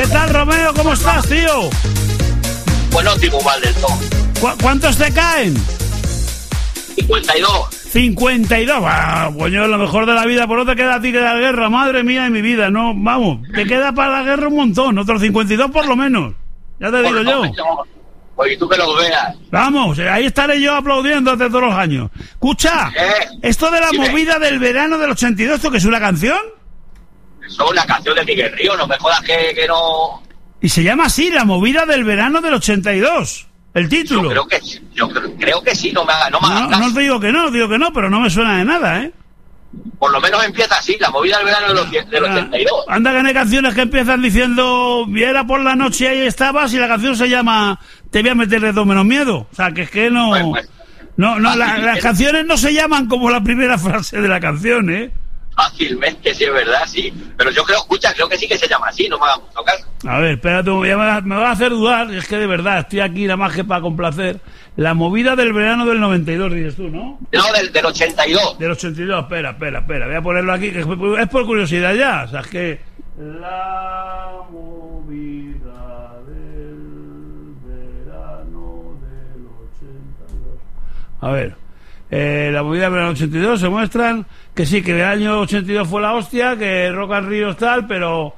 tal, Romeo? ¿Cómo estás, tío? Pues no estoy muy mal del todo. ¿Cuántos te caen? 52. 52. Coño, lo mejor de la vida. ¿Por no te queda a ti que la guerra? Madre mía de mi vida. No, vamos, te queda para la guerra un montón. Otros 52 por lo menos. Ya te digo yo. Oye, tú que lo veas. Vamos, ahí estaré yo aplaudiéndote todos los años. Escucha, esto de la movida del verano del 82, ¿esto que es una canción? Eso es una canción de Miguel Ríos, no me jodas que no... Y se llama así, la movida del verano del 82. El título. Yo creo que sí, no me hagas caso. No te digo que no, pero no me suena de nada, ¿eh? Por lo menos empieza así, la movida del verano del 82. Anda que no hay canciones que empiezan diciendo viera por la noche y ahí estabas, y la canción se llama te voy a meter de todo menos miedo. O sea, que es que no... las canciones no se llaman como la primera frase de la canción, ¿eh? Fácilmente, sí, es verdad, sí. Pero yo creo que sí que se llama así, no me hagas mucho caso. A ver, espérate, me va a hacer dudar, es que de verdad, estoy aquí nada más que para complacer. La movida del verano del 92, dices tú, ¿no? No, del 82. Del 82, espera, voy a ponerlo aquí, que es por curiosidad ya, o sea, es que... La movida del verano del 82... A ver... la movida del verano 82 se muestran que sí, que el año 82 fue la hostia, que Rock and Ríos tal, pero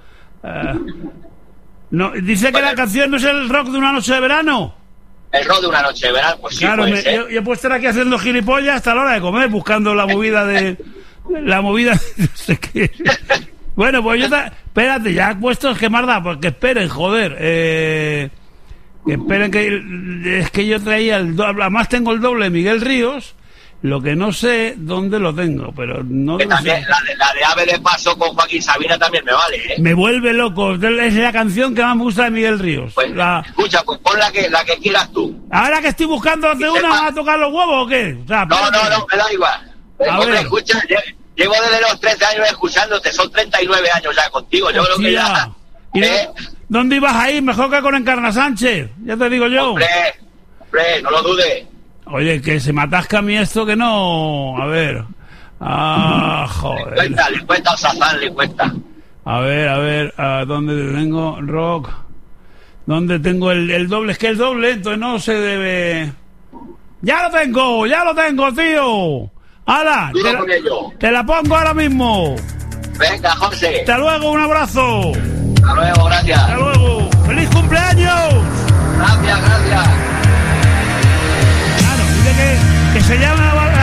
no, dice que la canción no es el rock de una noche de verano. El rock de una noche de verano, pues sí, claro, yo puedo estar aquí haciendo gilipollas hasta la hora de comer, buscando la movida de no sé qué. Bueno, pues espérate, ya puestos que más da, porque esperen, joder, que esperen, que es que yo traía el doble, además tengo el doble de Miguel Ríos. Lo que no sé dónde lo tengo, pero no que lo también, sé. La de Ave de Paso con Joaquín Sabina también me vale, ¿eh? Me vuelve loco. Es la canción que más me gusta de Miguel Ríos. Pues, escucha, pues pon la que quieras tú. Ahora que estoy buscando hace una, ¿vas a tocar los huevos o qué? O sea, no, me da igual. Hombre, escucha, llevo desde los 13 años escuchándote, son 39 años ya contigo. Yo creo que ya... ¿Dónde ibas a ir? Mejor que con Encarna Sánchez, ya te digo yo. Hombre, no lo dudes. Oye, que se me atasca a mí esto que no... A ver... joder. Le cuenta al Sazán, le cuenta. A ver, ¿a dónde tengo rock? ¿Dónde tengo el doble? Es que el doble, entonces no se debe... ¡Ya lo tengo, tío! ¡Hala! Te la pongo ahora mismo. Venga, José. Hasta luego, un abrazo. Hasta luego, gracias. Hasta luego. ¡Feliz cumpleaños! Gracias. Claro, dice que se llama